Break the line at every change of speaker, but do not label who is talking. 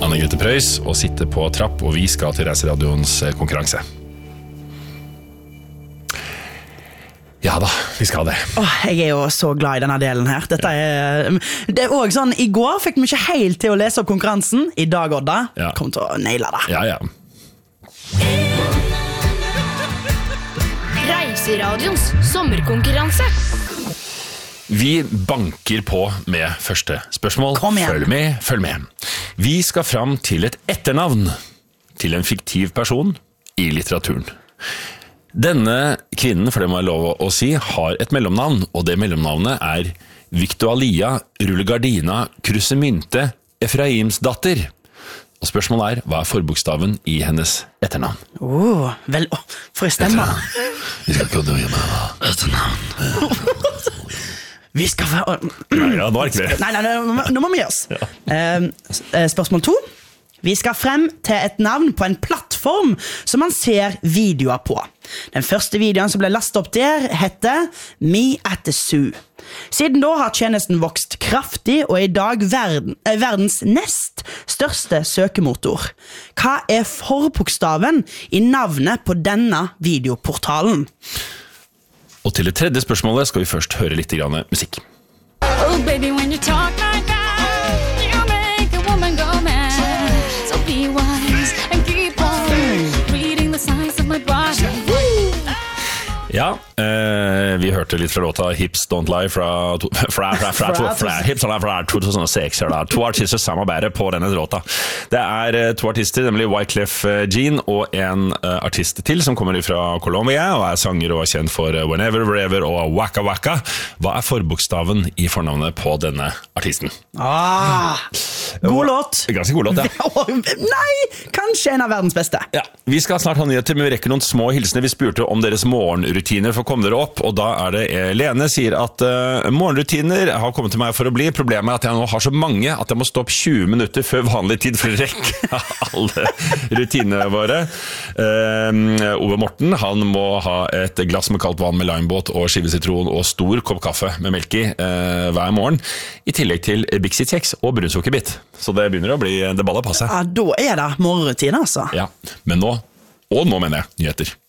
Anne-Grete Preus og sitter på trapp, og vi skal til Reiseradioens konkurranse. Ja da, vi skal det.
Jeg jo så glad i denne delen her. Det også sånn, i går fikk vi ikke helt til å lese opp konkurransen. I dag, Odda, kom til å naile det.
Ja.
Reiseradioens sommerkonkurranse.
Vi banker på med første spørsmål.
Kom igjen.
Følg med. Vi skal fram til et etternavn til en fiktiv person i litteraturen. Denne kvinnen, for det må jeg lov å si, har et mellomnavn, og det mellomnavnet Victualia Rullegardina Krusemynte Efraimsdatter. Og spørsmålet hva forbokstaven i hennes etternavn?
For en stemme.
Vi skal ikke døye med etternavn.
Vi skal...
Ja, nå ikke det.
Nei, nå må vi gjøre oss. Spørsmål 2. Vi skal frem til et navn på en plattform som man ser videoer på. Den første videoen som ble lastet opp der heter Me at the Zoo. Siden da har tjenesten vokst kraftig og i dag verdens nest største søkemotor. Hva forbokstaven i navnet på denne videoportalen?
Og til det tredje spørsmålet skal vi først høre litt grann musikk.
Oh baby, when you talk like that, you make a woman go mad. So be wise and keep on reading the signs of my body.
Ja, vi hørte litt fra låta Hips Don't Lie fra 2006. To artister samarbeider på denne låta. Det to artister, nemlig Wyclef Jean og en artist til som kommer fra Colombia og sanger og kjent for Whenever, Wherever og Waka Waka. Hva forbokstaven i fornavnet på denne artisten?
God låt.
Ganske god låt, ja.
Nei, kanskje en av verdens beste.
Ja, vi skal snart ha nyheter, men vi rekker noen små hilsener. Vi spurte om deres morgenrutiner for å komme dere opp, og da det Lene sier at morgenrutiner har kommet til meg for å bli. Problemet at jeg nå har så mange at jeg må stå opp 20 minutter før vanlig tid for å rekke alle rutinene våre. Ove Morten, han må ha et glass med kaldt vann med limebåt og skivesitron og stor kopp kaffe med melk i hver morgen, i tillegg til Bixi-kjeks og brunsukkerbit. Så det begynner å bli det baller passe.
Ja, da det morgenrutine, altså.
Ja, men nå mener jeg nyheter.